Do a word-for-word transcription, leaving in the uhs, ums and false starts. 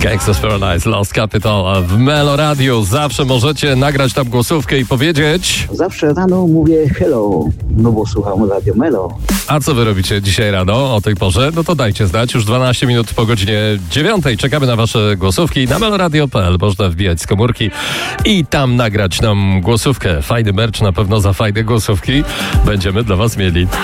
Gangsta's Paradise, Lost Capital w Melo Radio. Zawsze możecie nagrać tam głosówkę i powiedzieć... Zawsze rano mówię hello, no bo słucham Radio Melo. A co wy robicie dzisiaj rano o tej porze? No to dajcie znać. Już dwanaście minut po godzinie dziewiątej. Czekamy na wasze głosówki. Na meloradio kropka p l można wbijać z komórki i tam nagrać nam głosówkę. Fajny merch na pewno za fajne głosówki będziemy dla was mieli.